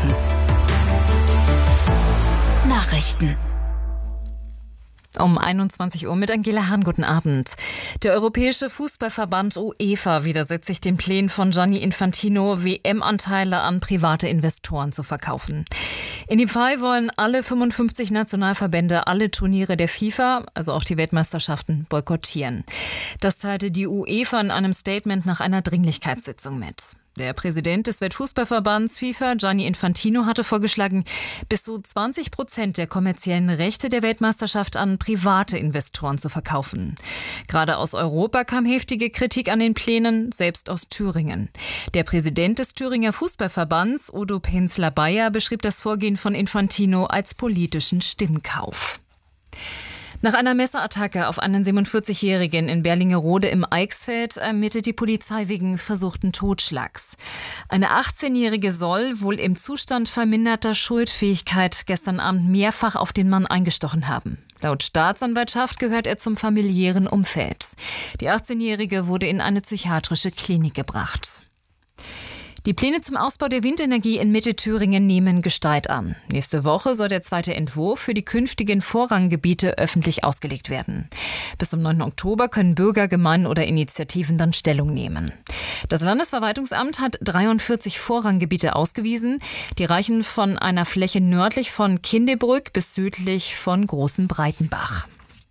Abend. Nachrichten. Um 21 Uhr mit Angela Hahn. Guten Abend. Der Europäische Fußballverband UEFA widersetzt sich den Plänen von Gianni Infantino, WM-Anteile an private Investoren zu verkaufen. In dem Fall wollen alle 55 Nationalverbände alle Turniere der FIFA, also auch die Weltmeisterschaften, boykottieren. Das teilte die UEFA in einem Statement nach einer Dringlichkeitssitzung mit. Der Präsident des Weltfußballverbands FIFA, Gianni Infantino, hatte vorgeschlagen, bis zu 20% der kommerziellen Rechte der Weltmeisterschaft an private Investoren zu verkaufen. Gerade aus Europa kam heftige Kritik an den Plänen, selbst aus Thüringen. Der Präsident des Thüringer Fußballverbands, Udo Penzler-Bayer, beschrieb das Vorgehen von Infantino als politischen Stimmkauf. Nach einer Messerattacke auf einen 47-Jährigen in Berlingerode im Eichsfeld ermittelt die Polizei wegen versuchten Totschlags. Eine 18-Jährige soll wohl im Zustand verminderter Schuldfähigkeit gestern Abend mehrfach auf den Mann eingestochen haben. Laut Staatsanwaltschaft gehört er zum familiären Umfeld. Die 18-Jährige wurde in eine psychiatrische Klinik gebracht. Die Pläne zum Ausbau der Windenergie in Mittelthüringen nehmen Gestalt an. Nächste Woche soll der zweite Entwurf für die künftigen Vorranggebiete öffentlich ausgelegt werden. Bis zum 9. Oktober können Bürger, Gemeinden oder Initiativen dann Stellung nehmen. Das Landesverwaltungsamt hat 43 Vorranggebiete ausgewiesen. Die reichen von einer Fläche nördlich von Kindebrück bis südlich von Großen Breitenbach.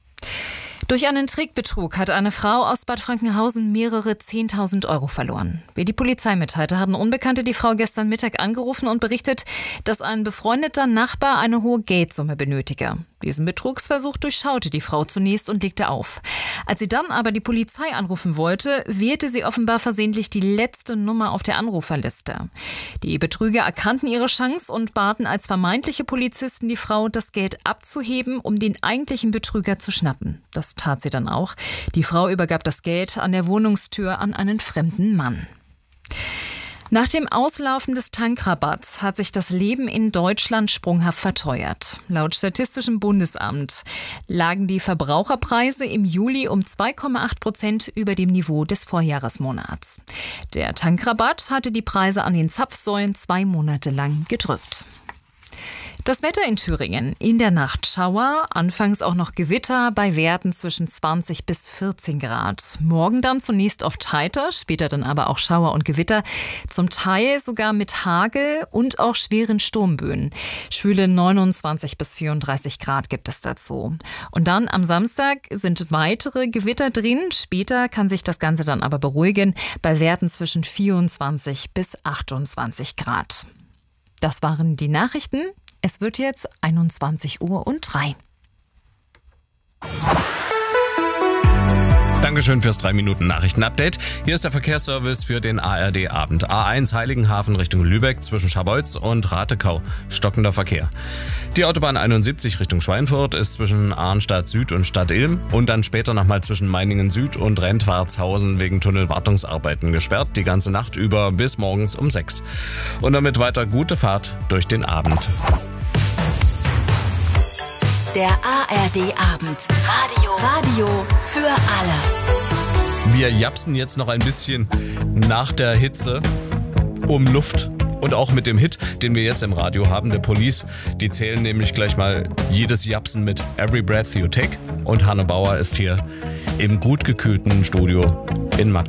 Durch einen Trickbetrug hat eine Frau aus Bad Frankenhausen mehrere 10.000 Euro verloren. Wie die Polizei mitteilte, hatten Unbekannte die Frau gestern Mittag angerufen und berichtet, dass ein befreundeter Nachbar eine hohe Geldsumme benötige. Diesen Betrugsversuch durchschaute die Frau zunächst und legte auf. Als sie dann aber die Polizei anrufen wollte, wählte sie offenbar versehentlich die letzte Nummer auf der Anruferliste. Die Betrüger erkannten ihre Chance und baten als vermeintliche Polizisten die Frau, das Geld abzuheben, um den eigentlichen Betrüger zu schnappen. Das tat sie dann auch. Die Frau übergab das Geld an der Wohnungstür an einen fremden Mann. Nach dem Auslaufen des Tankrabatts hat sich das Leben in Deutschland sprunghaft verteuert. Laut Statistischem Bundesamt lagen die Verbraucherpreise im Juli um 2,8% über dem Niveau des Vorjahresmonats. Der Tankrabatt hatte die Preise an den Zapfsäulen 2 Monate lang gedrückt. Das Wetter in Thüringen. In der Nacht Schauer, anfangs auch noch Gewitter bei Werten zwischen 20 bis 14 Grad. Morgen dann zunächst oft heiter, später dann aber auch Schauer und Gewitter. Zum Teil sogar mit Hagel und auch schweren Sturmböen. Schwüle 29 bis 34 Grad gibt es dazu. Und dann am Samstag sind weitere Gewitter drin. Später kann sich das Ganze dann aber beruhigen bei Werten zwischen 24 bis 28 Grad. Das waren die Nachrichten. Es wird jetzt 21:03 Uhr. Dankeschön fürs 3-Minuten-Nachrichten-Update. Hier ist der Verkehrsservice für den ARD-Abend. A1 Heiligenhafen Richtung Lübeck zwischen Scharbeutz und Ratekau. Stockender Verkehr. Die Autobahn 71 Richtung Schweinfurt ist zwischen Arnstadt Süd und Stadt Ilm und dann später nochmal zwischen Meiningen Süd und Rentwartshausen wegen Tunnelwartungsarbeiten gesperrt. Die ganze Nacht über bis morgens um 6. Und damit weiter gute Fahrt durch den Abend. Der ARD-Abend. Radio für alle. Wir japsen jetzt noch ein bisschen nach der Hitze um Luft. Und auch mit dem Hit, den wir jetzt im Radio haben, der Police. Die zählen nämlich gleich mal jedes Japsen mit Every Breath You Take. Und Hanne Bauer ist hier im gut gekühlten Studio in Magdeburg.